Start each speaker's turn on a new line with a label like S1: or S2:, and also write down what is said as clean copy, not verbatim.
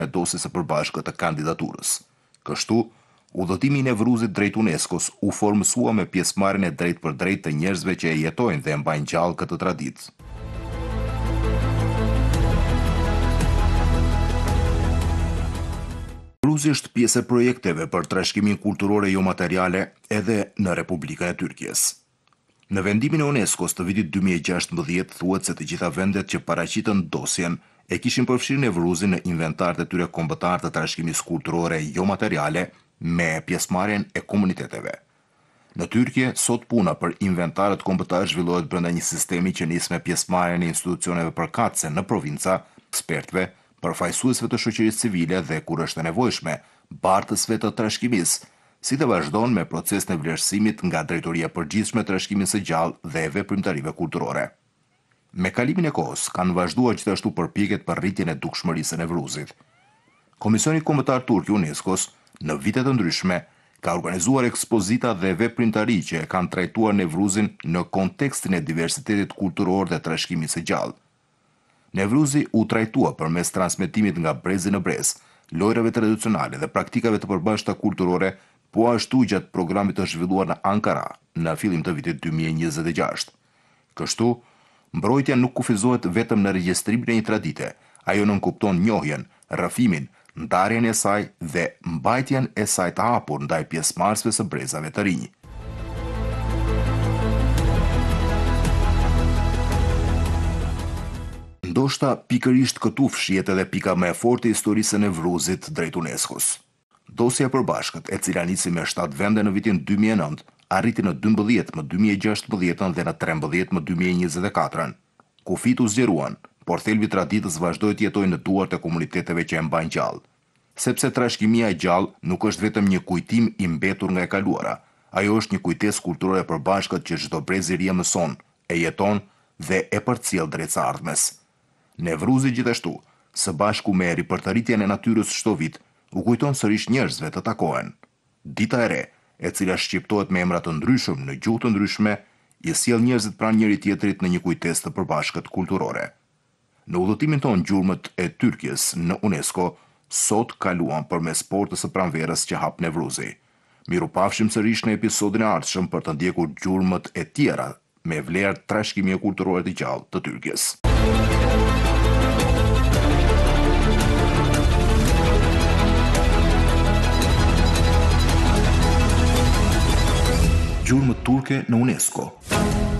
S1: e dosjes së përbashkët të kandidaturës. Kështu, udhëtimi i Nevruzit drejt UNESCO-s u formësua me pjesëmarrjen e drejtpërdrejtë të njerëzve që e jetojnë dhe e mbajnë gjallë këtë traditë. Nevruzi është pjesë e projekteve për trashëgimin kulturore jo materiale edhe në Republikën e Tyrkisë. Në vendimin e UNESCO-s të vitit 2016 thuhet se të gjitha vendet që paraqitën dosjen e kishin përfshirë Nevruzin në inventarët e tyre kombëtar të trashëgimisë kulturore jo materiale me pjesëmarrjen e komuniteteve. Në Tyrkje, sot puna për inventarët kombëtar zhvillohet brenda një sistemi që nis me pjesëmarrjen e institucioneve përkatëse në provinca, ekspertëve, përfaqësuesve të shoqërisë civile dhe kur është e nevojshme, bartësve të trashëgimisë, si të vazhdon me procesin e vlerësimit nga Drejtoria e Përgjithshme e Trashëgimit së Gjallë dhe Veprimtarive Kulturore. Me kalimin e kohës, kanë vazhduar gjithashtu përpjekjet për rritjen e dukshmërisë së Nevruzit. Komisioni Kombëtar Turk i UNESCO-s në vite të ndryshme ka organizuar ekspozita dhe veprimtari që e kanë trajtuar Nevruzin në kontekstin e diversitetit kulturor dhe trashëgimit së gjallë. Nevruzi u trajtua përmes transmetimit nga brezi në brez, lojrave tradicionale dhe praktikave të përbashkëta kulturore, po ashtu gjatë programit të zhvilluar në Ankara në fillim të vitit 2026. Kështu, mbrojtja nuk kufizohet vetëm në regjistrimin e një tradite, ajo nënkupton njohjen, rrëfimin, ndarjen e saj dhe mbajtjen e saj të hapur ndaj pjesëmarrësve së brezave të rinj. Ndoshta pikërisht këtu fshihet edhe pika më e fortë e historisë së Nevruzit drejt UNESCO-s. Dosja e përbashkët, e cila nisi me 7 vende në vitin 2009, arriti në 12 më 2016 dhe në 13 më 2024. Kufit u zgjeruan, por thelbi i traditës vazhdoi të jetojë në duart e komuniteteve që e mbajnë gjallë. Sepse trashëgimia e gjallë nuk është vetëm një kujtim i mbetur nga e kaluara, ajo është një kujtesë kulturore e përbashkët që çdo brez i ri e mëson, e jeton dhe e përcjell drejt së ardhmes. Nevruzi gjithashtu, së bashku me ripërtëritjen e natyrës çdo vit, u kujton sërish njerëzve të takohen. Dita e re, e cila shqiptohet me emra të ndryshëm në gjuhë të ndryshme, i sjell njerëzit pranë njëri tjetrit në një kujtesë të përbashkët kulturore. Në udhëtimin tonë gjurmët e Tyrkjes në UNESCO, sot kaluan përmes portës së pranverës që hap Nevruzi. Mirupafshim sërish në episodin e ardhshëm për të ndjekur gjurmët e tjera me vlerë trashëgimie kulturore të gjallë të Tyrkjes. Gjurmët turke në UNESCO.